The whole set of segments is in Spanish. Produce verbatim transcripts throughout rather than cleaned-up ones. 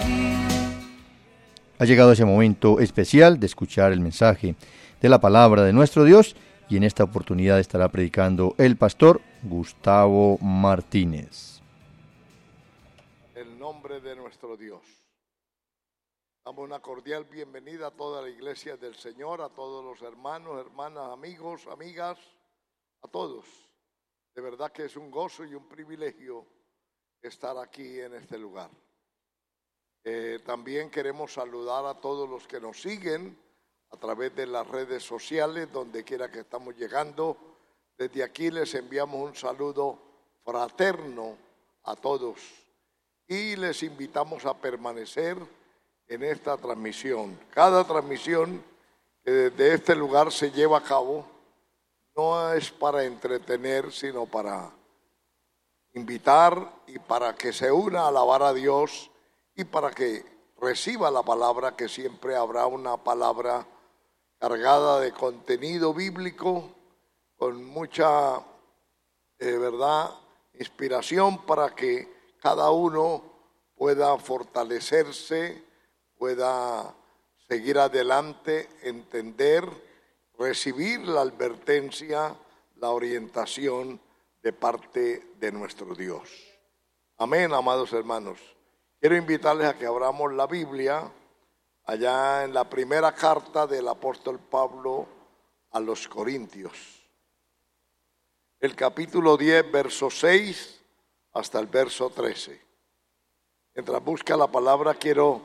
Ha llegado ese momento especial de escuchar el mensaje de la palabra de nuestro Dios, y en esta oportunidad estará predicando el pastor Gustavo Martínez. El nombre de nuestro Dios. Damos una cordial bienvenida a toda la iglesia del Señor, a todos los hermanos, hermanas, amigos, amigas, a todos. De verdad que es un gozo y un privilegio estar aquí en este lugar. Eh, también queremos saludar a todos los que nos siguen a través de las redes sociales, donde quiera que estamos llegando. Desde aquí les enviamos un saludo fraterno a todos y les invitamos a permanecer en esta transmisión. Cada transmisión que desde este lugar se lleva a cabo no es para entretener, sino para invitar y para que se una a alabar a Dios y para que reciba la palabra, que siempre habrá una palabra cargada de contenido bíblico, con mucha, eh, verdad, inspiración para que cada uno pueda fortalecerse, pueda seguir adelante, entender, recibir la advertencia, la orientación de parte de nuestro Dios. Amén, amados hermanos. Quiero invitarles a que abramos la Biblia allá en la primera carta del apóstol Pablo a los Corintios. El capítulo diez, verso seis hasta el verso trece. Mientras busca la palabra, quiero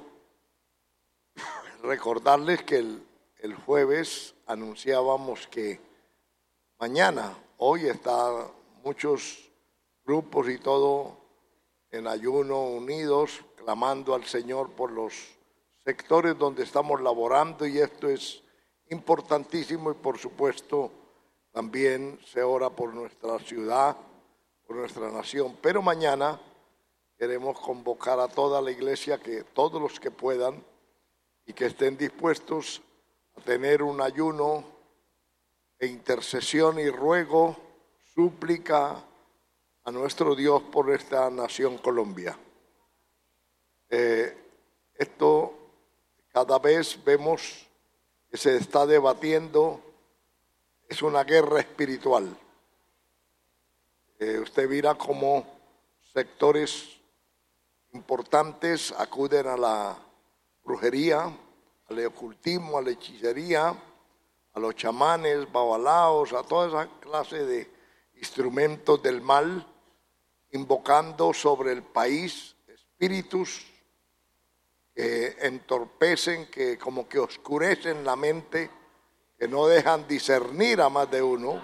recordarles que el, el jueves anunciábamos que mañana, hoy están muchos grupos y todo en ayuno, unidos, clamando al Señor por los sectores donde estamos laborando, y esto es importantísimo, y por supuesto también se ora por nuestra ciudad, por nuestra nación. Pero mañana queremos convocar a toda la iglesia, que todos los que puedan y que estén dispuestos a tener un ayuno e intercesión y ruego, súplica a nuestro Dios por esta nación Colombia. Eh, esto cada vez vemos que se está debatiendo, es una guerra espiritual. Eh, usted mira cómo sectores importantes acuden a la brujería, al ocultismo, a la hechicería, a los chamanes, babalaos, a toda esa clase de instrumentos del mal, invocando sobre el país espíritus que entorpecen, que como que oscurecen la mente, que no dejan discernir a más de uno.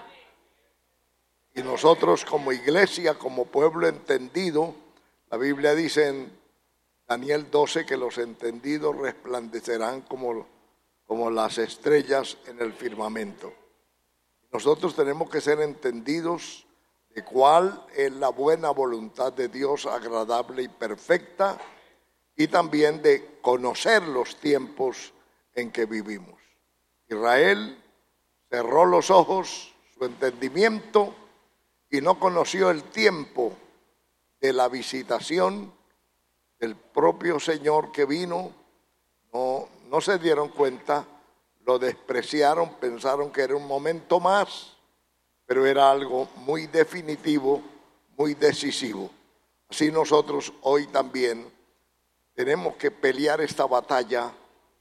Y nosotros como iglesia, como pueblo entendido, la Biblia dice en Daniel doce que los entendidos resplandecerán como, como las estrellas en el firmamento. Nosotros tenemos que ser entendidos de cuál es la buena voluntad de Dios, agradable y perfecta, y también de conocer los tiempos en que vivimos. Israel cerró los ojos, su entendimiento, y no conoció el tiempo de la visitación del propio Señor que vino. No, no se dieron cuenta, lo despreciaron, pensaron que era un momento más, pero era algo muy definitivo, muy decisivo. Así nosotros hoy también tenemos que pelear esta batalla,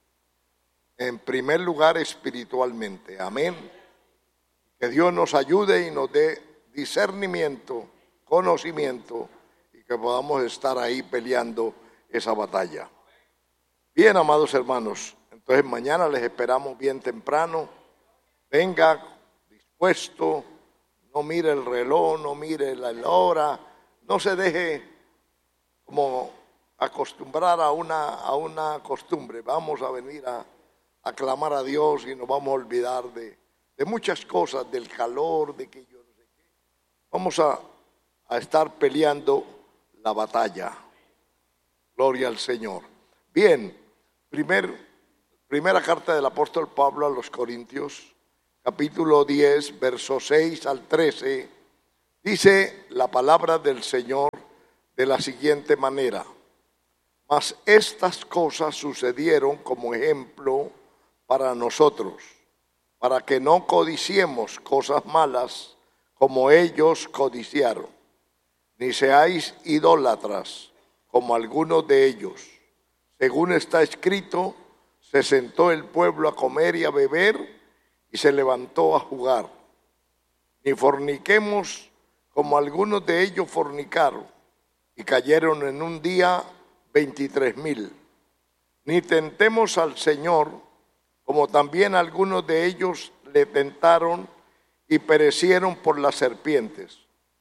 en primer lugar espiritualmente. Amén. Que Dios nos ayude y nos dé discernimiento, conocimiento, y que podamos estar ahí peleando esa batalla. Bien, amados hermanos, entonces mañana les esperamos bien temprano. Venga dispuesto, no mire el reloj, no mire la hora, no se deje como acostumbrar a una, a una costumbre. Vamos a venir a, a clamar a Dios y nos vamos a olvidar de, de muchas cosas, del calor, de que yo no sé qué. Vamos a, a estar peleando la batalla. Gloria al Señor. Bien, primer, primera carta del apóstol Pablo a los Corintios, capítulo diez, versos seis al trece, dice la palabra del Señor de la siguiente manera: Mas estas cosas sucedieron como ejemplo para nosotros, para que no codiciemos cosas malas como ellos codiciaron, ni seáis idólatras como algunos de ellos. Según está escrito, se sentó el pueblo a comer y a beber y se levantó a jugar. Ni forniquemos como algunos de ellos fornicaron y cayeron en un día veintitrés mil. Ni tentemos al Señor como también algunos de ellos le tentaron y perecieron por las serpientes.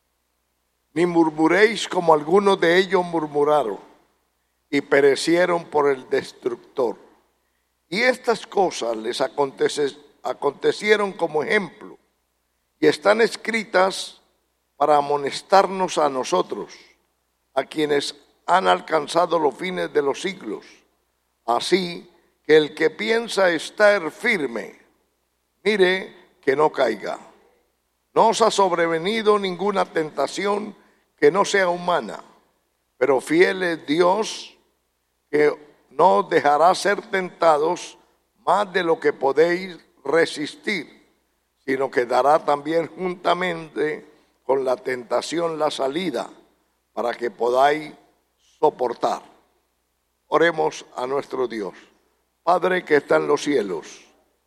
Ni murmuréis como algunos de ellos murmuraron y perecieron por el destructor. Y estas cosas les acontecieron como ejemplo y están escritas para amonestarnos a nosotros, a quienes han alcanzado los fines de los siglos. Así que el que piensa estar firme, mire que no caiga. No os ha sobrevenido ninguna tentación que no sea humana, pero fiel es Dios, que no os dejará ser tentados más de lo que podéis resistir, sino que dará también juntamente con la tentación la salida, para que podáis soportar. Oremos a nuestro Dios. Padre que está en los cielos,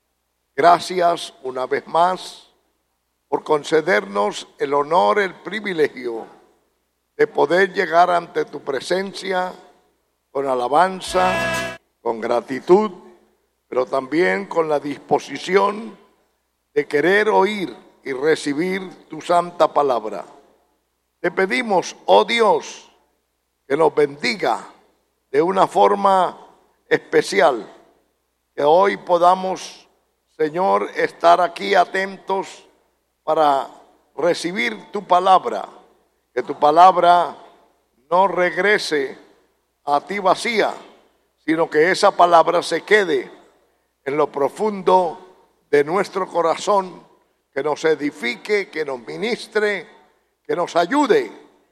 gracias una vez más por concedernos el honor, el privilegio de poder llegar ante tu presencia con alabanza, con gratitud, pero también con la disposición de querer oír y recibir tu santa palabra. Te pedimos, oh Dios, que nos bendiga de una forma especial, que hoy podamos, Señor, estar aquí atentos para recibir tu palabra, que tu palabra no regrese a ti vacía, sino que esa palabra se quede en lo profundo de nuestro corazón, que nos edifique, que nos ministre, que nos ayude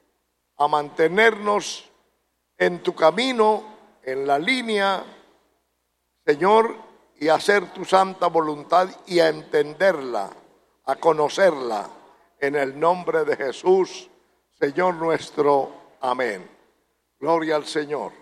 a mantenernos en tu camino, en la línea, Señor, y a hacer tu santa voluntad y a entenderla, a conocerla, en el nombre de Jesús, Señor nuestro. Amén. Gloria al Señor.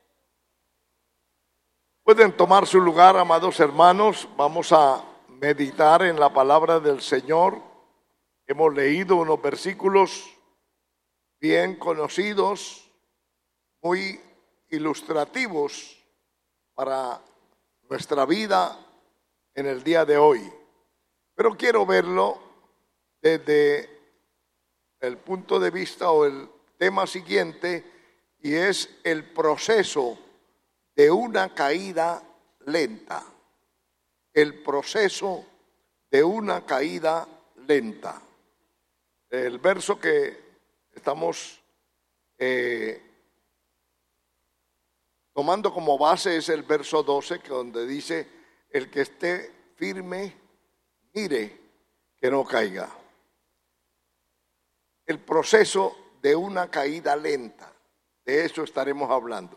Pueden tomar su lugar, amados hermanos. Vamos a meditar en la palabra del Señor. Hemos leído unos versículos bien conocidos, muy ilustrativos para nuestra vida en el día de hoy. Pero quiero verlo desde el punto de vista o el tema siguiente, y es el proceso de una caída lenta. El proceso de una caída lenta. El verso que estamos eh, tomando como base es el verso doce, que donde dice: el que esté firme, mire que no caiga. El proceso de una caída lenta, de eso estaremos hablando.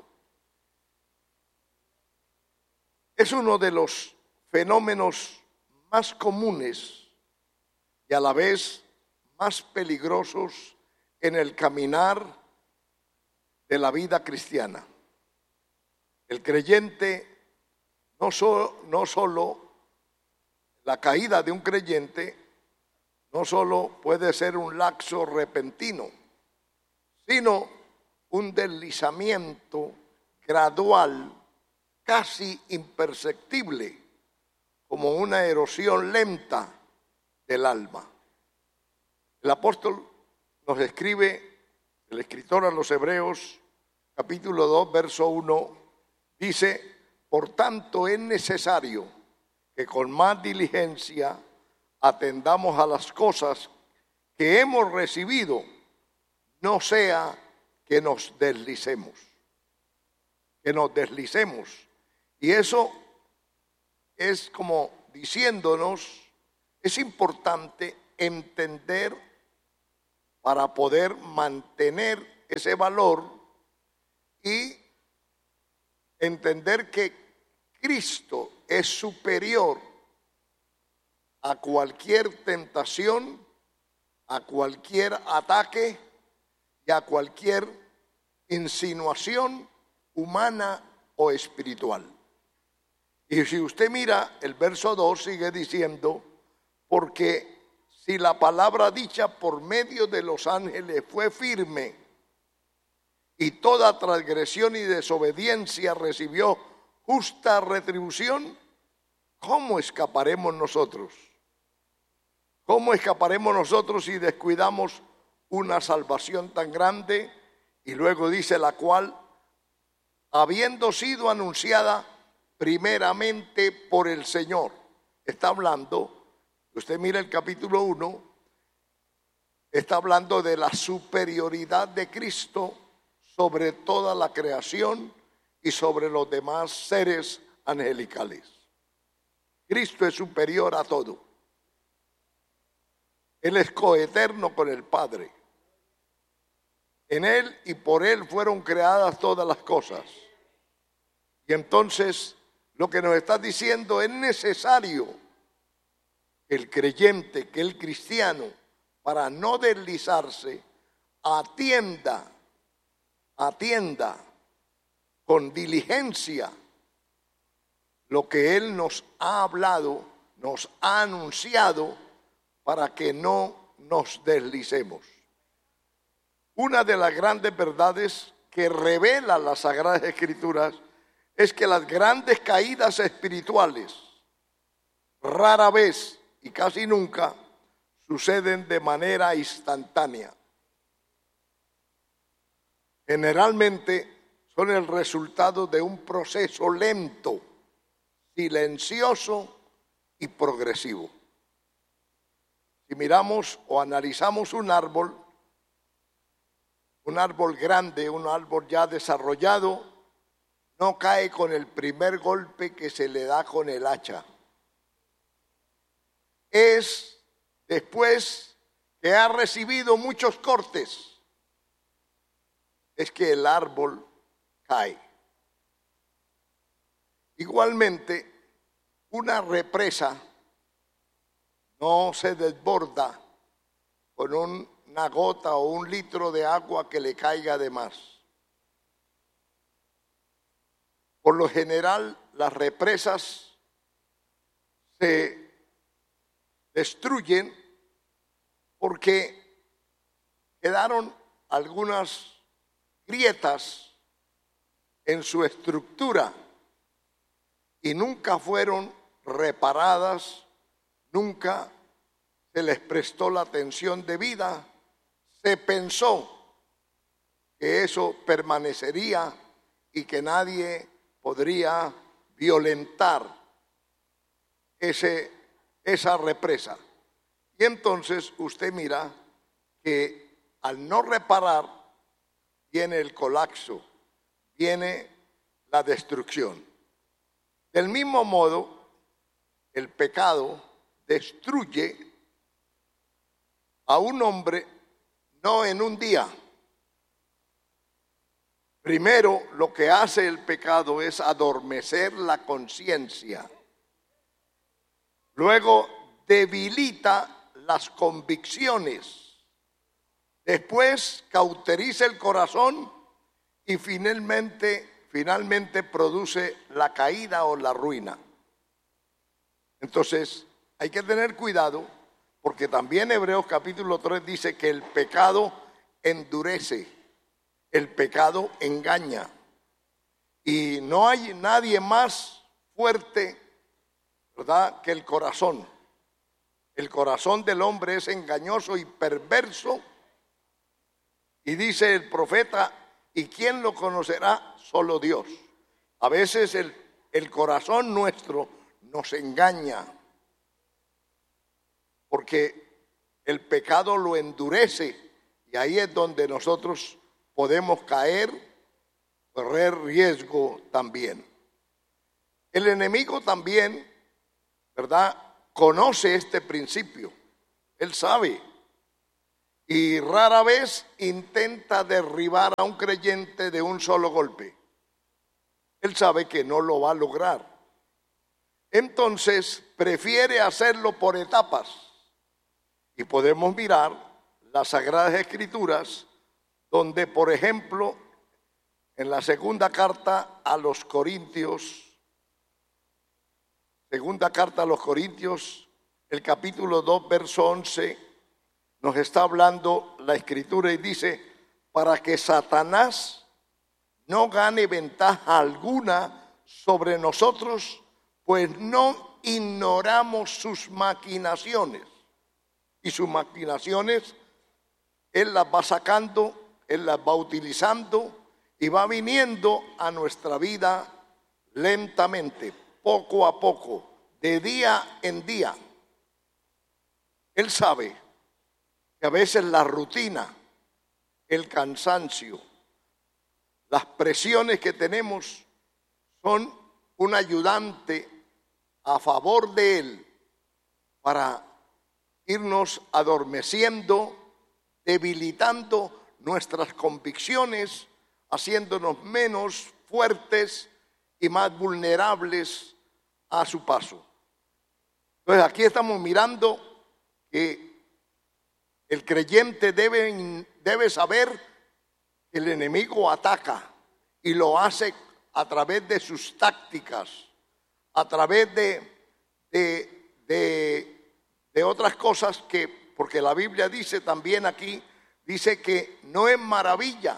Es uno de los fenómenos más comunes y a la vez más peligrosos en el caminar de la vida cristiana. El creyente, no, so, no solo la caída de un creyente, no solo puede ser un lapso repentino, sino un deslizamiento gradual, casi imperceptible, como una erosión lenta del alma. El apóstol nos escribe, el escritor a los Hebreos, capítulo dos, verso uno, dice: por tanto es necesario que con más diligencia atendamos a las cosas que hemos recibido, no sea que nos deslicemos, que nos deslicemos. Y eso es como diciéndonos, es importante entender para poder mantener ese valor y entender que Cristo es superior a cualquier tentación, a cualquier ataque y a cualquier insinuación humana o espiritual. Y si usted mira, el verso dos sigue diciendo, porque si la palabra dicha por medio de los ángeles fue firme, y toda transgresión y desobediencia recibió justa retribución, ¿cómo escaparemos nosotros? ¿Cómo escaparemos nosotros si descuidamos una salvación tan grande? Y luego dice, la cual, habiendo sido anunciada primeramente por el Señor. Está hablando, usted mira el capítulo uno, está hablando de la superioridad de Cristo sobre toda la creación y sobre los demás seres angelicales. Cristo es superior a todo. Él es coeterno con el Padre. En Él y por Él fueron creadas todas las cosas. Y entonces lo que nos está diciendo, es necesario que el creyente, que el cristiano, para no deslizarse, atienda, atienda con diligencia lo que Él nos ha hablado, nos ha anunciado, para que no nos deslicemos. Una de las grandes verdades que revela las Sagradas Escrituras es que las grandes caídas espirituales rara vez y casi nunca suceden de manera instantánea. Generalmente son el resultado de un proceso lento, silencioso y progresivo. Si miramos o analizamos un árbol, un árbol grande, un árbol ya desarrollado, no cae con el primer golpe que se le da con el hacha. Es después que ha recibido muchos cortes, es que el árbol cae. Igualmente, una represa no se desborda con un, una gota o un litro de agua que le caiga de más. Por lo general, las represas se destruyen porque quedaron algunas grietas en su estructura y nunca fueron reparadas, nunca se les prestó la atención debida. Se pensó que eso permanecería y que nadie podría violentar ese, esa represa. Y entonces usted mira que al no reparar viene el colapso, viene la destrucción. Del mismo modo, el pecado destruye a un hombre no en un día. Primero, lo que hace el pecado es adormecer la conciencia. Luego, debilita las convicciones. Después, cauteriza el corazón y finalmente, finalmente produce la caída o la ruina. Entonces, hay que tener cuidado, porque también Hebreos capítulo tres dice que el pecado endurece, el pecado engaña. Y no hay nadie más fuerte, ¿verdad?, que el corazón. El corazón del hombre es engañoso y perverso. Y dice el profeta, ¿y quién lo conocerá? Solo Dios. A veces el, el corazón nuestro nos engaña, porque el pecado lo endurece, y ahí es donde nosotros podemos caer, correr riesgo también. El enemigo también, ¿verdad?, conoce este principio. Él sabe. Y rara vez intenta derribar a un creyente de un solo golpe. él sabe que no lo va a lograr. Entonces prefiere hacerlo por etapas. Y podemos mirar las Sagradas Escrituras, donde, por ejemplo, en la segunda carta a los Corintios, segunda carta a los Corintios, el capítulo dos, verso once, nos está hablando la Escritura y dice: para que Satanás no gane ventaja alguna sobre nosotros, pues no ignoramos sus maquinaciones. Y sus maquinaciones, Él las va sacando, Él las va utilizando y va viniendo a nuestra vida lentamente, poco a poco, de día en día. Él sabe que a veces la rutina, el cansancio, las presiones que tenemos son un ayudante a favor de Él para irnos adormeciendo, debilitando nuestras convicciones, haciéndonos menos fuertes y más vulnerables a su paso. Entonces aquí estamos mirando que el creyente debe, debe saber que el enemigo ataca y lo hace a través de sus tácticas, a través de, de, de de otras cosas que, porque la Biblia dice también aquí, dice que no es maravilla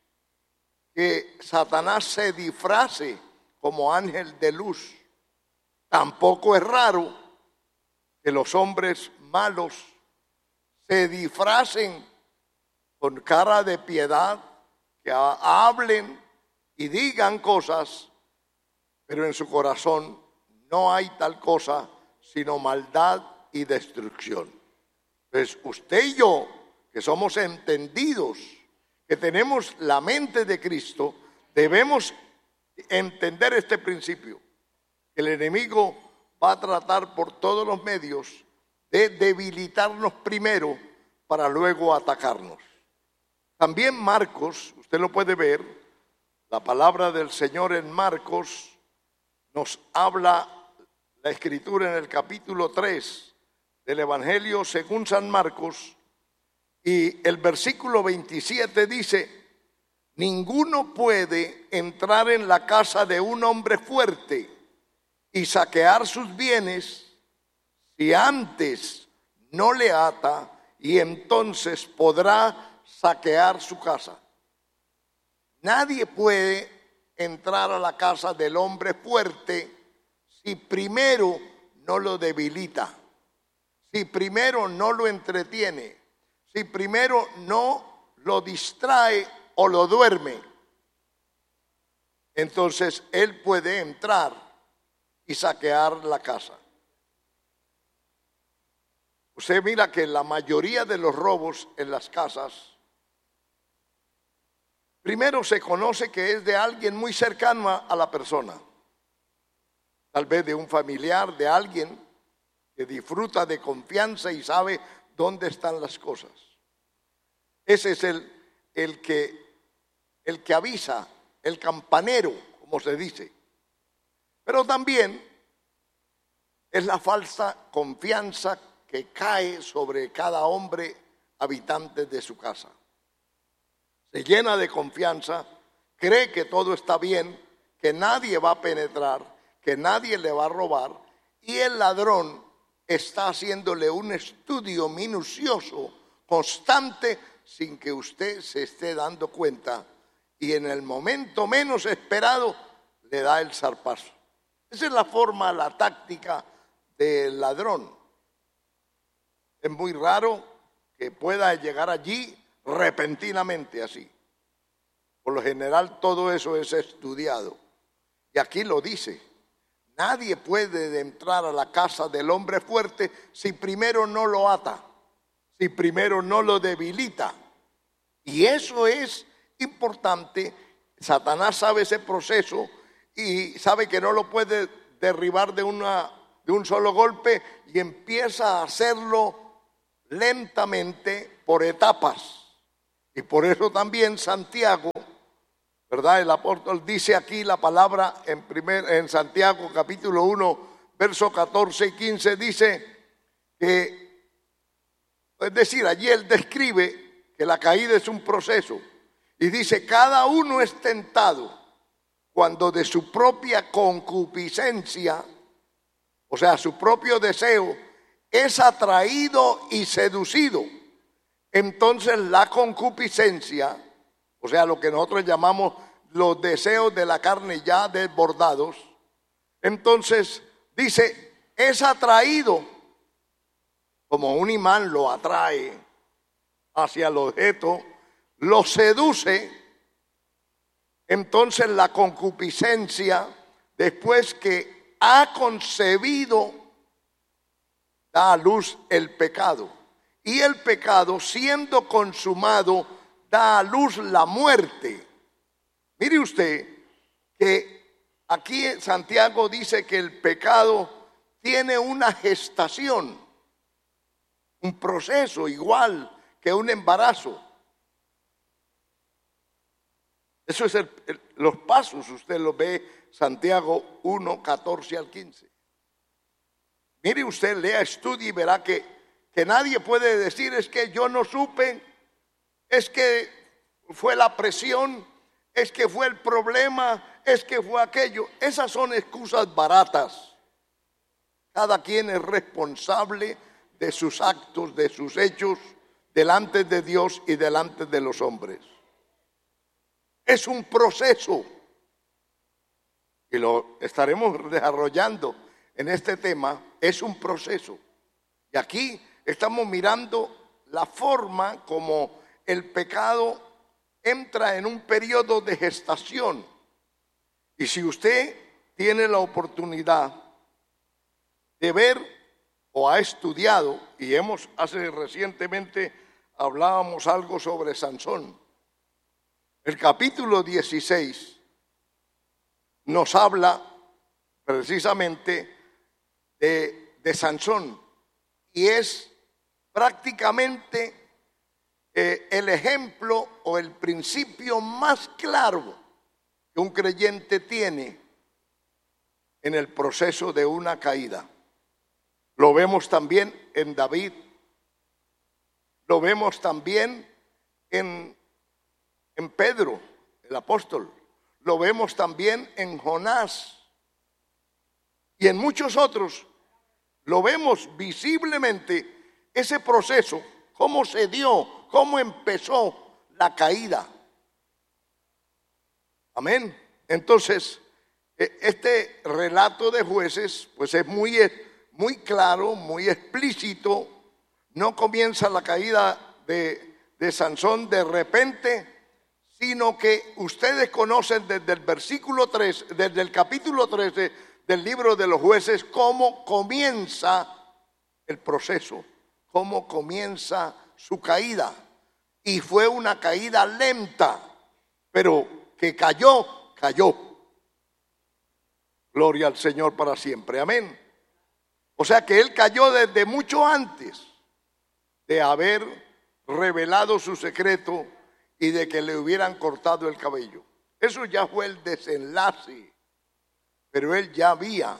que Satanás se disfrace como ángel de luz. Tampoco es raro que los hombres malos se disfracen con cara de piedad, que hablen y digan cosas, pero en su corazón no hay tal cosa sino maldad y destrucción. Entonces usted y yo, que somos entendidos, que tenemos la mente de Cristo, debemos entender este principio: que el enemigo va a tratar por todos los medios de debilitarnos primero para luego atacarnos. También Marcos, usted lo puede ver, la palabra del Señor en Marcos nos habla, la Escritura en el capítulo tres del Evangelio según San Marcos, y el versículo veintisiete dice: ninguno puede entrar en la casa de un hombre fuerte y saquear sus bienes si antes no le ata, y entonces podrá saquear su casa. Nadie puede entrar a la casa del hombre fuerte si primero no lo debilita, si primero no lo entretiene, si primero no lo distrae o lo duerme. Entonces él puede entrar y saquear la casa. Usted mira que la mayoría de los robos en las casas, primero se conoce que es de alguien muy cercano a la persona, tal vez de un familiar, de alguien que disfruta de confianza y sabe dónde están las cosas. Ese es el, el, que, el que avisa, el campanero, como se dice. Pero también es la falsa confianza que cae sobre cada hombre habitante de su casa. Se llena de confianza, cree que todo está bien, que nadie va a penetrar, que nadie le va a robar, y el ladrón está haciéndole un estudio minucioso, constante, sin que usted se esté dando cuenta, y en el momento menos esperado le da el zarpazo. Esa es la forma, la táctica del ladrón. Es muy raro que pueda llegar allí repentinamente así. Por lo general todo eso es estudiado. Y aquí lo dice: nadie puede entrar a la casa del hombre fuerte si primero no lo ata, si primero no lo debilita. Y eso es importante. Satanás sabe ese proceso y sabe que no lo puede derribar de, una, de un solo golpe, y empieza a hacerlo lentamente, por etapas. Y por eso también Santiago, ¿verdad? El apóstol dice aquí la palabra en, primer, en Santiago capítulo uno, verso catorce y quince, dice que, es decir, allí él describe que la caída es un proceso y dice, cada uno es tentado cuando de su propia concupiscencia, o sea, su propio deseo, es atraído y seducido. Entonces la concupiscencia, o sea, lo que nosotros llamamos los deseos de la carne ya desbordados, entonces dice, es atraído como un imán lo atrae hacia el objeto, lo seduce. Entonces la concupiscencia, después que ha concebido, da a luz el pecado. Y el pecado, siendo consumado, da a luz la muerte. Mire usted que aquí Santiago dice que el pecado tiene una gestación, un proceso igual que un embarazo. Eso es el, el, los pasos, usted lo ve, Santiago uno, catorce al quince. Mire usted, lea, estudie y verá que, que nadie puede decir es que yo no supe, es que fue la presión, es que fue el problema, es que fue aquello. Esas son excusas baratas. Cada quien es responsable de sus actos, de sus hechos, delante de Dios y delante de los hombres. Es un proceso y lo estaremos desarrollando en este tema. Es un proceso y aquí estamos mirando la forma como el pecado entra en un periodo de gestación. Y si usted tiene la oportunidad de ver o ha estudiado, y hemos hace recientemente hablábamos algo sobre Sansón, el capítulo dieciséis nos habla precisamente de, de Sansón y es prácticamente eh, el ejemplo o el principio más claro que un creyente tiene en el proceso de una caída. Lo vemos también en David, lo vemos también en En Pedro, el apóstol, lo vemos también en Jonás y en muchos otros. Lo vemos visiblemente ese proceso, cómo se dio, cómo empezó la caída. Amén. Entonces, este relato de Jueces, pues es muy, muy claro, muy explícito. No comienza la caída de, de Sansón de repente, sino que ustedes conocen desde el versículo tres, desde el capítulo trece del libro de los Jueces, cómo comienza el proceso, cómo comienza su caída. Y fue una caída lenta, pero que cayó, cayó. Gloria al Señor para siempre, amén. O sea que él cayó desde mucho antes de haber revelado su secreto y de que le hubieran cortado el cabello. Eso ya fue el desenlace, pero él ya había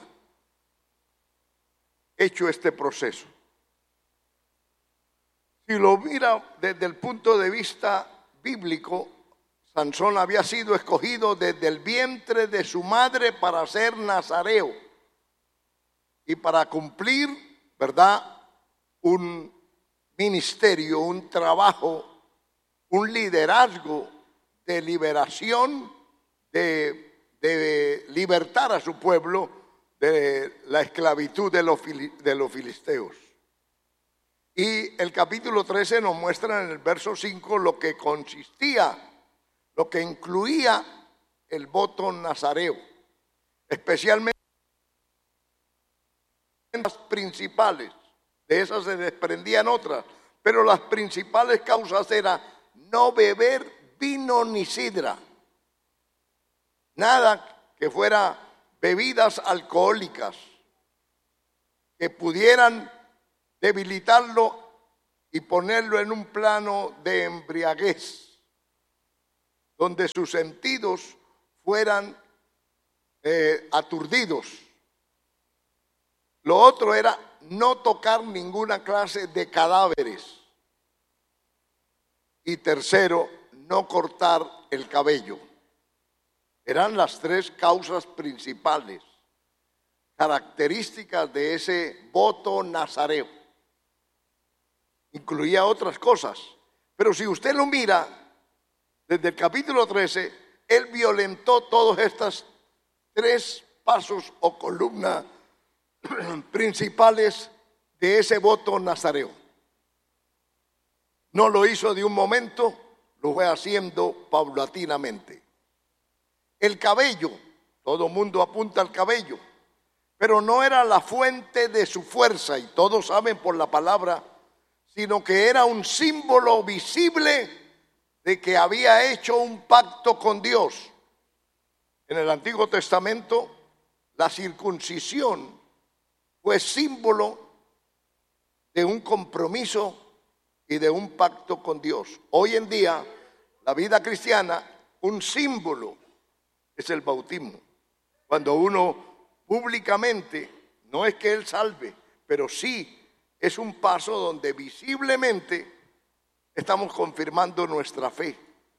hecho este proceso. Si lo mira desde el punto de vista bíblico, Sansón había sido escogido desde el vientre de su madre para ser nazareo y para cumplir, ¿verdad?, un ministerio, un trabajo, un liderazgo de liberación, de, de libertar a su pueblo de la esclavitud de los, de los filisteos. Y el capítulo trece nos muestra en el verso cinco lo que consistía, lo que incluía el voto nazareo, especialmente las principales. De esas se desprendían otras, pero las principales causas eran no beber vino ni sidra, nada que fuera bebidas alcohólicas que pudieran debilitarlo y ponerlo en un plano de embriaguez, donde sus sentidos fueran eh, aturdidos. Lo otro era no tocar ninguna clase de cadáveres. Y tercero, no cortar el cabello. Eran las tres causas principales, características de ese voto nazareo. Incluía otras cosas, pero si usted lo mira, desde el capítulo trece, él violentó todos estos tres pasos o columnas principales de ese voto nazareo. No lo hizo de un momento, lo fue haciendo paulatinamente. El cabello, todo mundo apunta al cabello, pero no era la fuente de su fuerza, y todos saben por la palabra, sino que era un símbolo visible de que había hecho un pacto con Dios. En el Antiguo Testamento, la circuncisión fue símbolo de un compromiso y de un pacto con Dios. Hoy en día, la vida cristiana, un símbolo es el bautismo. Cuando uno públicamente, no es que él salve, pero sí es un paso donde visiblemente estamos confirmando nuestra fe.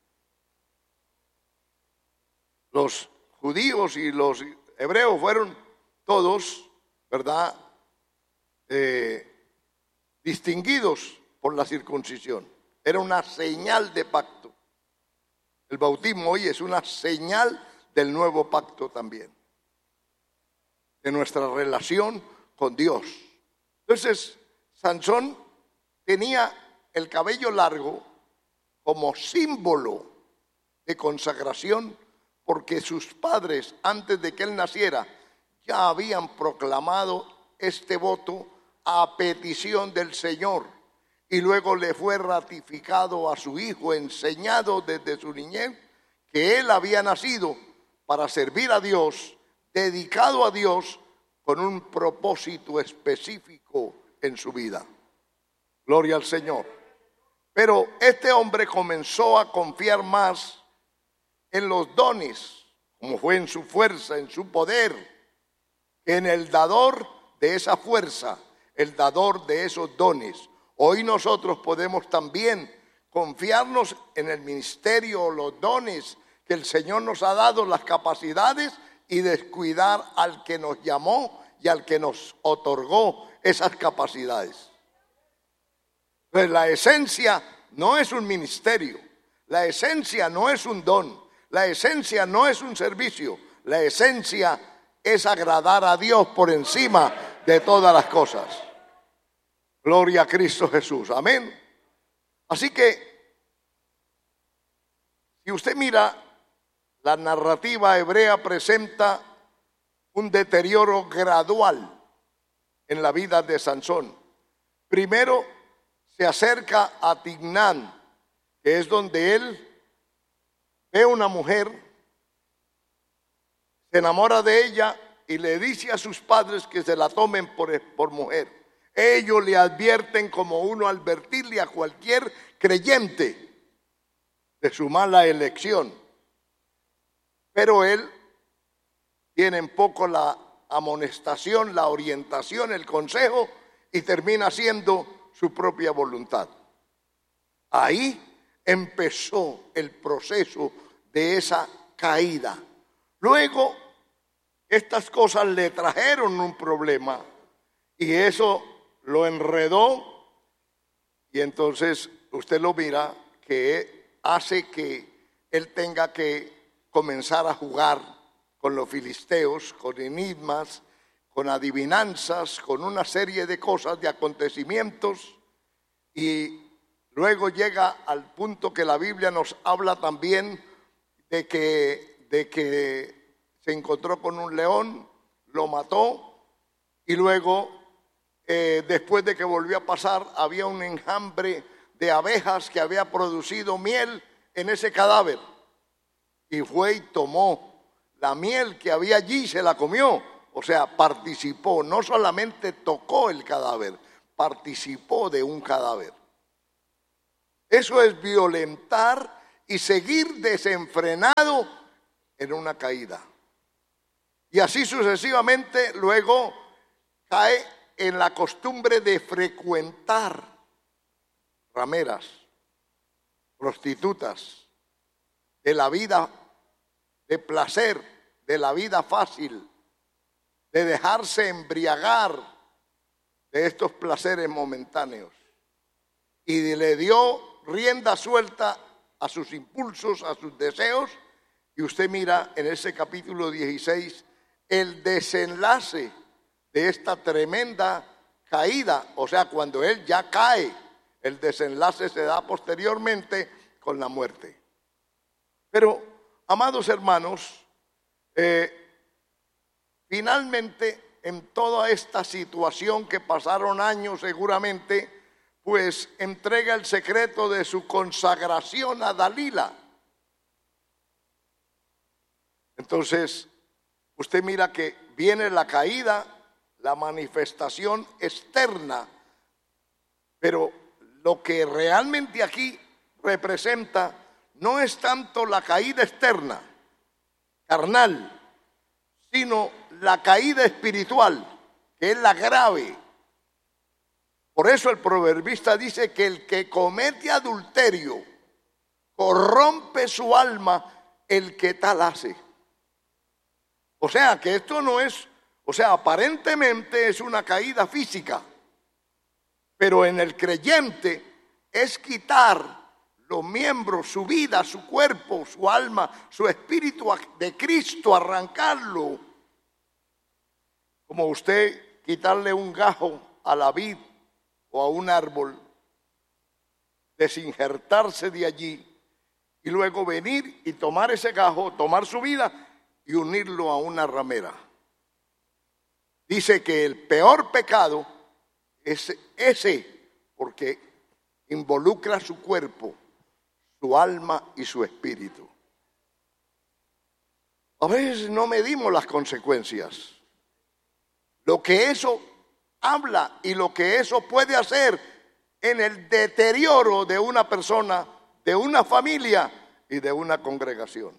Los judíos y los hebreos fueron todos, ¿verdad?, eh, distinguidos por la circuncisión. Era una señal de pacto. El bautismo hoy es una señal del nuevo pacto también, de nuestra relación con Dios. Entonces, Sansón tenía el cabello largo como símbolo de consagración, porque sus padres, antes de que él naciera, ya habían proclamado este voto a petición del Señor, y luego le fue ratificado a su hijo, enseñado desde su niñez, que él había nacido para servir a Dios, dedicado a Dios, con un propósito específico en su vida. Gloria al Señor. Pero este hombre comenzó a confiar más en los dones, como fue en su fuerza, en su poder, que en el dador de esa fuerza, el dador de esos dones. Hoy nosotros podemos también confiarnos en el ministerio, los dones que el Señor nos ha dado, las capacidades, y descuidar al que nos llamó y al que nos otorgó esas capacidades. Pues la esencia no es un ministerio, la esencia no es un don, la esencia no es un servicio, la esencia es agradar a Dios por encima de todas las cosas. Gloria a Cristo Jesús, amén. Así que, si usted mira, la narrativa hebrea presenta un deterioro gradual en la vida de Sansón. Primero, se acerca a Timnán, que es donde él ve una mujer, se enamora de ella y le dice a sus padres que se la tomen por, por mujer. Ellos le advierten, como uno advertirle a cualquier creyente de su mala elección. Pero él tiene en poco la amonestación, la orientación, el consejo, y termina haciendo su propia voluntad. Ahí empezó el proceso de esa caída. Luego, estas cosas le trajeron un problema y eso lo enredó, y entonces usted lo mira que hace que él tenga que comenzar a jugar con los filisteos, con enigmas, con adivinanzas, con una serie de cosas, de acontecimientos, y luego llega al punto que la Biblia nos habla también de que, de que se encontró con un león, lo mató, y luego, eh, después de que volvió a pasar, había un enjambre de abejas que había producido miel en ese cadáver, y fue y tomó la miel que había allí y se la comió. O sea, participó, no solamente tocó el cadáver, participó de un cadáver. Eso es violentar y seguir desenfrenado en una caída. Y así sucesivamente luego cae en la costumbre de frecuentar rameras, prostitutas, de la vida de placer, de la vida fácil, de dejarse embriagar de estos placeres momentáneos. Y le dio rienda suelta a sus impulsos, a sus deseos, y usted mira en ese capítulo dieciséis el desenlace de esta tremenda caída, o sea, cuando él ya cae, el desenlace se da posteriormente con la muerte. Pero, amados hermanos, eh, finalmente en toda esta situación que pasaron años seguramente, pues entrega el secreto de su consagración a Dalila. Entonces, usted mira que viene la caída, la manifestación externa, pero lo que realmente aquí representa no es tanto la caída externa, carnal, sino la caída espiritual, que es la grave. Por eso el proverbista dice que el que comete adulterio corrompe su alma el que tal hace. O sea que esto no es, o sea, aparentemente es una caída física, pero en el creyente es quitar los miembros, su vida, su cuerpo, su alma, su espíritu de Cristo, arrancarlo. Como usted quitarle un gajo a la vid o a un árbol, desinjertarse de allí y luego venir y tomar ese gajo, tomar su vida y unirlo a una ramera. Dice que el peor pecado es ese, porque involucra su cuerpo, su alma y su espíritu. A veces no medimos las consecuencias, lo que eso habla y lo que eso puede hacer en el deterioro de una persona, de una familia y de una congregación.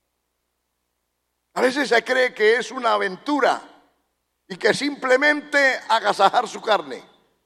A veces se cree que es una aventura y que simplemente agasajar su carne.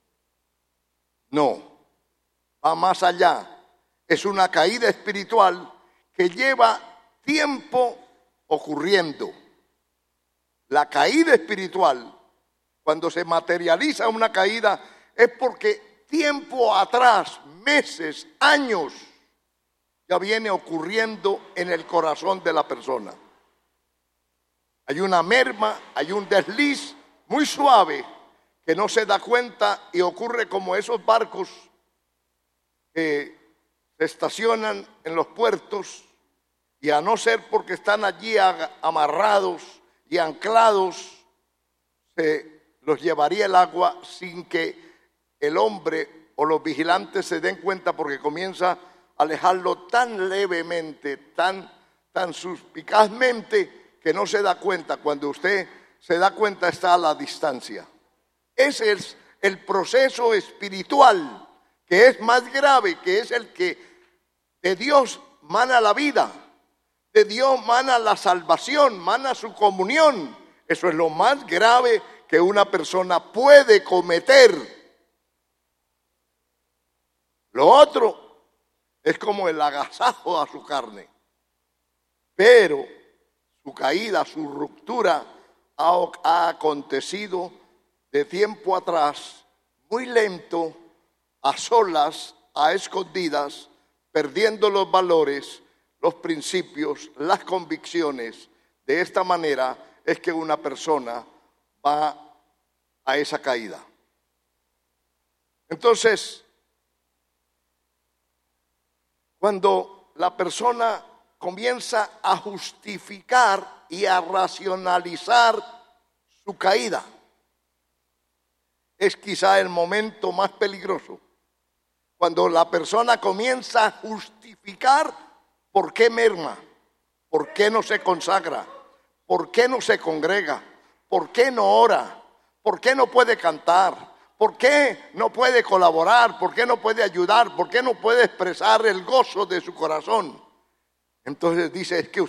No, va más allá. Es una caída espiritual que lleva tiempo ocurriendo. La caída espiritual, cuando se materializa una caída, es porque tiempo atrás, meses, años, ya viene ocurriendo en el corazón de la persona. Hay una merma, hay un desliz muy suave que no se da cuenta y ocurre como esos barcos que se estacionan en los puertos y a no ser porque están allí amarrados y anclados, se los llevaría el agua sin que el hombre o los vigilantes se den cuenta, porque comienza a alejarlo tan levemente, tan, tan suspicazmente, que no se da cuenta. Cuando usted se da cuenta, está a la distancia. Ese es el proceso espiritual que es más grave, que es el que de Dios mana la vida, de Dios mana la salvación, mana su comunión. Eso es lo más grave que una persona puede cometer. Lo otro es como el agasajo a su carne, pero su caída, su ruptura ha, ha acontecido de tiempo atrás, muy lento, a solas, a escondidas, perdiendo los valores, los principios, las convicciones. De esta manera es que una persona va a esa caída. Entonces, cuando la persona comienza a justificar y a racionalizar su caída, es quizá el momento más peligroso. Cuando la persona comienza a justificar por qué merma, por qué no se consagra, por qué no se congrega, por qué no ora, por qué no puede cantar, por qué no puede colaborar, por qué no puede ayudar, por qué no puede expresar el gozo de su corazón. Entonces dice, es que